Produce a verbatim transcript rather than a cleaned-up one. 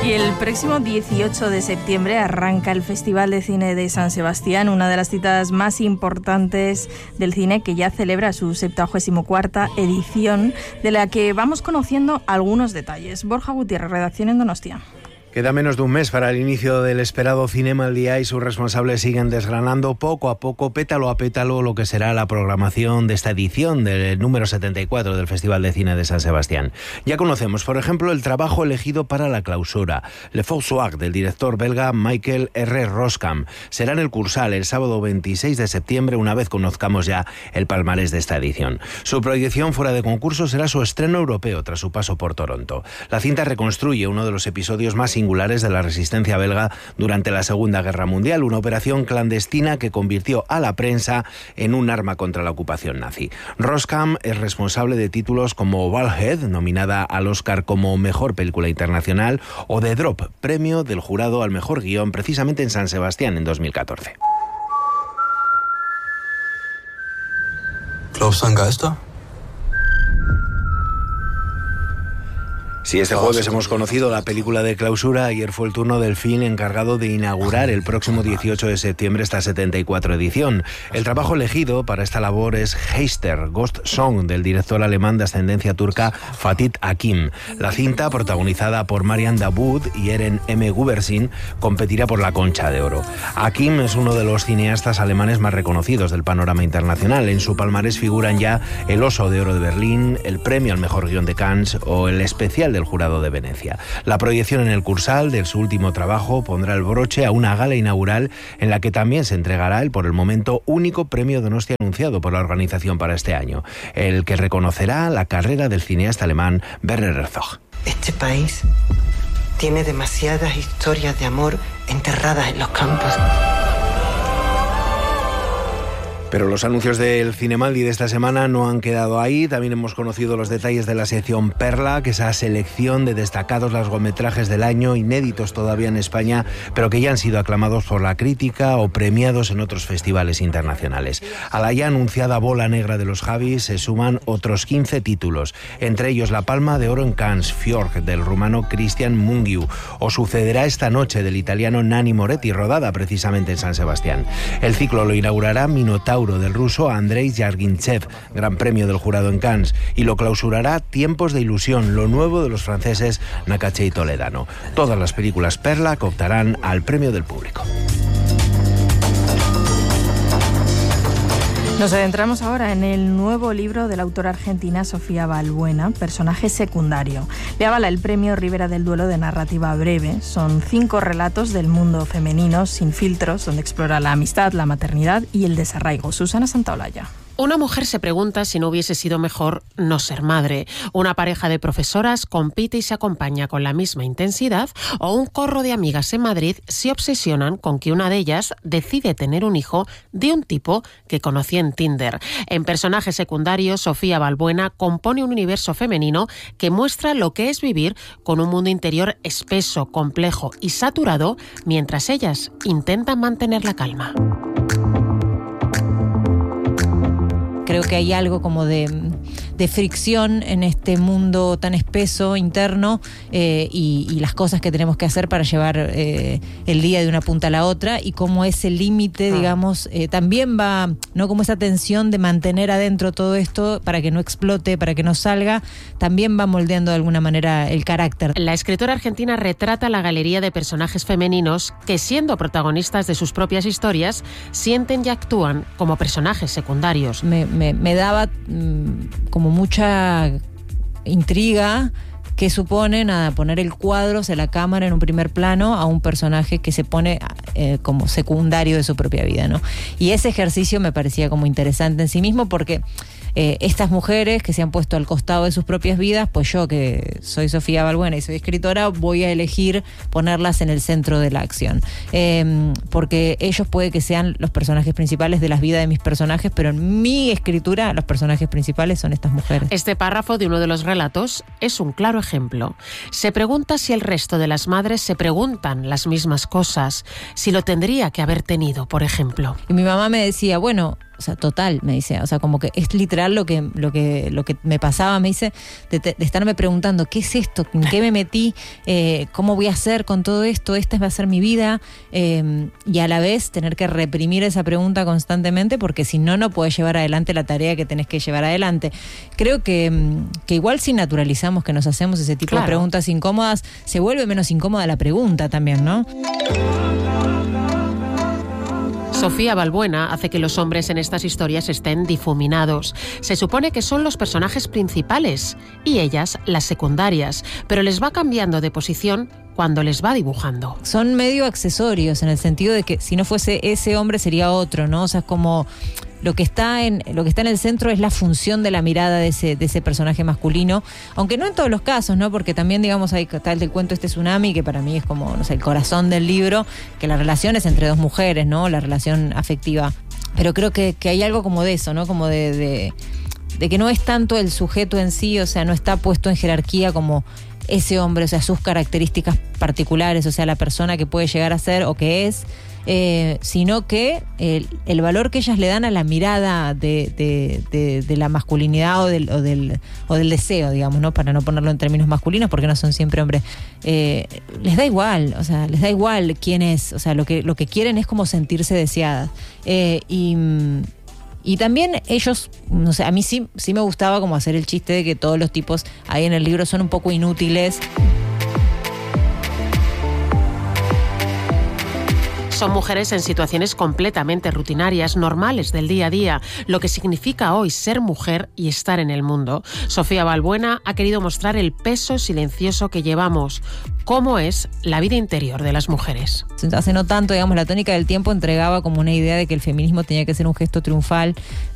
Y el próximo dieciocho de septiembre arranca el Festival de Cine de San Sebastián, una de las citas más importantes del cine, que ya celebra su septuagésima cuarta edición, de la que vamos conociendo algunos detalles. Borja Gutiérrez, redacción en Donostia. Queda menos de un mes para el inicio del esperado Cinema al Día y sus responsables siguen desgranando poco a poco, pétalo a pétalo, lo que será la programación de esta edición del número setenta y cuatro del Festival de Cine de San Sebastián. Ya conocemos, por ejemplo, el trabajo elegido para la clausura, Le Faux Soir, del director belga Michael R. Roskam. Será en el Cursal el sábado veintiséis de septiembre, una vez conozcamos ya el palmarés de esta edición. Su proyección fuera de concurso será su estreno europeo tras su paso por Toronto. La cinta reconstruye uno de los episodios más singulares de la resistencia belga durante la Segunda Guerra Mundial, una operación clandestina que convirtió a la prensa en un arma contra la ocupación nazi. Roskam es responsable de títulos como Ballhead, nominada al Oscar como Mejor Película Internacional, o The Drop, premio del jurado al Mejor Guión, precisamente en San Sebastián en dos mil catorce. ¿Glaubst du an Geister? Si este jueves hemos conocido la película de clausura, ayer fue el turno del film encargado de inaugurar el próximo dieciocho de septiembre esta setenta y cuatro edición. El trabajo elegido para esta labor es Heister, Ghost Song, del director alemán de ascendencia turca Fatih Akin. La cinta, protagonizada por Marian Davoud y Eren M. Gubersin, competirá por la Concha de Oro. Akin es uno de los cineastas alemanes más reconocidos del panorama internacional. En su palmarés figuran ya el Oso de Oro de Berlín, el premio al Mejor Guión de Cannes o el especial del Jurado de Venecia. La proyección en el Cursal de su último trabajo pondrá el broche a una gala inaugural en la que también se entregará el, por el momento, único premio Donostia anunciado por la organización para este año, el que reconocerá la carrera del cineasta alemán Werner Herzog. Este país tiene demasiadas historias de amor enterradas en los campos. Pero los anuncios del Cinemaldi de esta semana no han quedado ahí. También hemos conocido los detalles de la sección Perla, que es esa selección de destacados largometrajes del año, inéditos todavía en España, pero que ya han sido aclamados por la crítica o premiados en otros festivales internacionales. A la ya anunciada bola negra de los Javis se suman otros quince títulos, entre ellos la Palma de Oro en Cannes, Fjord, del rumano Cristian Mungiu, o Sucederá esta noche, del italiano Nanni Moretti, rodada precisamente en San Sebastián. El ciclo lo inaugurará Minotauro, del ruso Andrei Yargintsev, gran premio del jurado en Cannes, y lo clausurará Tiempos de ilusión, lo nuevo de los franceses Nakache y Toledano. Todas las películas Perla que optarán al premio del público. Nos adentramos ahora en el nuevo libro de la autora argentina Sofía Balbuena, Personaje secundario. Le avala el premio Ribera del Duelo de narrativa breve. Son cinco relatos del mundo femenino sin filtros, donde explora la amistad, la maternidad y el desarraigo. Susana Santaolalla. Una mujer se pregunta si no hubiese sido mejor no ser madre. Una pareja de profesoras compite y se acompaña con la misma intensidad, o un corro de amigas en Madrid se obsesionan con que una de ellas decide tener un hijo de un tipo que conoció en Tinder. En Personaje secundario, Sofía Balbuena compone un universo femenino que muestra lo que es vivir con un mundo interior espeso, complejo y saturado, mientras ellas intentan mantener la calma. Creo que hay algo como de, de fricción en este mundo tan espeso, interno, eh, y, y las cosas que tenemos que hacer para llevar eh, el día de una punta a la otra, y cómo ese límite, digamos, eh, también va, ¿no? Como esa tensión de mantener adentro todo esto para que no explote, para que no salga, también va moldeando de alguna manera el carácter. La escritora argentina retrata la galería de personajes femeninos que, siendo protagonistas de sus propias historias, sienten y actúan como personajes secundarios. Me, me, me daba mmm, como mucha intriga que supone nada, poner el cuadro, o sea, la cámara en un primer plano a un personaje que se pone eh, como secundario de su propia vida, ¿no? Y ese ejercicio me parecía como interesante en sí mismo, porque eh, estas mujeres que se han puesto al costado de sus propias vidas, pues yo, que soy Sofía Balbuena y soy escritora, voy a elegir ponerlas en el centro de la acción. Eh, porque ellos puede que sean los personajes principales de las vidas de mis personajes, pero en mi escritura los personajes principales son estas mujeres. Este párrafo de uno de los relatos es un claro ejemplo. Se pregunta si el resto de las madres se preguntan las mismas cosas, si lo tendría que haber tenido, por ejemplo. Y mi mamá me decía, bueno, o sea, total, me dice, o sea, como que es literal lo que, lo que, lo que me pasaba, me dice, de, de estarme preguntando, ¿qué es esto? ¿En qué me metí? Eh, ¿Cómo voy a hacer con todo esto? ¿Esta va a ser mi vida? Eh, y a la vez tener que reprimir esa pregunta constantemente, porque si no, no puedes llevar adelante la tarea que tenés que llevar adelante. Creo que, que igual si naturalizamos que nos hacemos ese tipo claro. de preguntas incómodas, se vuelve menos incómoda la pregunta también, ¿no? Sofía Balbuena hace que los hombres en estas historias estén difuminados. Se supone que son los personajes principales y ellas las secundarias, pero les va cambiando de posición cuando les va dibujando. Son medio accesorios en el sentido de que si no fuese ese hombre sería otro, ¿no? O sea, es como lo que está en lo que está en el centro es la función de la mirada de ese de ese personaje masculino, aunque no en todos los casos, ¿no? Porque también, digamos, hay tal del cuento este Tsunami, que para mí es como, no sé, el corazón del libro, que la relación es entre dos mujeres, ¿no? La relación afectiva. Pero creo que, que hay algo como de eso, ¿no? Como de, de, de que no es tanto el sujeto en sí, o sea, no está puesto en jerarquía como ese hombre, o sea, sus características particulares, o sea, la persona que puede llegar a ser o que es, eh, sino que el, el valor que ellas le dan a la mirada de, de, de, de la masculinidad o del, o, del, o del deseo, digamos, ¿no? Para no ponerlo en términos masculinos, porque no son siempre hombres. Eh, les da igual, o sea, les da igual quién es, o sea, lo que, lo que quieren es como sentirse deseadas. Eh, y... Y también ellos, no sé, a mí sí, sí me gustaba como hacer el chiste de que todos los tipos ahí en el libro son un poco inútiles. Son mujeres en situaciones completamente rutinarias, normales del día a día, lo que significa hoy ser mujer y estar en el mundo. Sofía Balbuena ha querido mostrar el peso silencioso que llevamos, cómo es la vida interior de las mujeres. Hace no tanto, digamos, La tónica del tiempo entregaba como una idea de que el feminismo tenía que ser un gesto triunfal